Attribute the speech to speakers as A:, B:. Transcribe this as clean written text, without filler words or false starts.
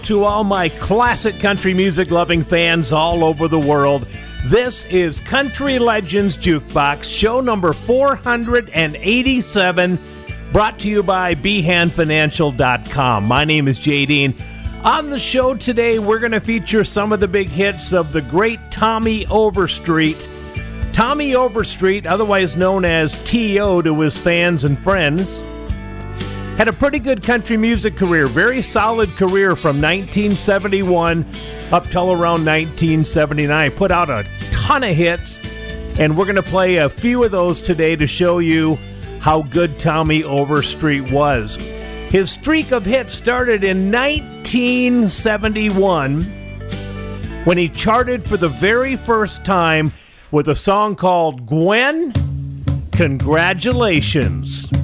A: To all my classic country music loving fans all over the world, this is Country Legends Jukebox, show number 487, brought to you by BehanFinancial.com. My name is Jay Dean. On the show today, we're going to feature some of the big hits of the great Tommy Overstreet. Tommy Overstreet, otherwise known as T.O. to his fans and friends, had a pretty good country music career, very solid career from 1971 up till around 1979. Put out a ton of hits, and we're going to play a few of those today to show you how good Tommy Overstreet was. His streak of hits started in 1971 when he charted for the very first time with a song called Gwen, Congratulations.